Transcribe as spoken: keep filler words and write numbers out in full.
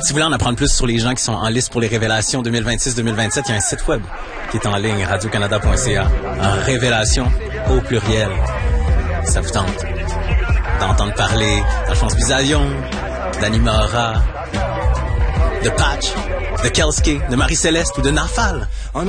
Si vous voulez en apprendre plus sur les gens qui sont en liste pour les révélations deux mille vingt-six deux mille vingt-sept, il y a un site web qui est en ligne, radio canada point c a. En révélation au pluriel. Ça vous tente d'entendre parler d'Alphonse Bisaillon, d'Annie Mora, de Patch, de Kelske, de Marie-Céleste ou de Nafal.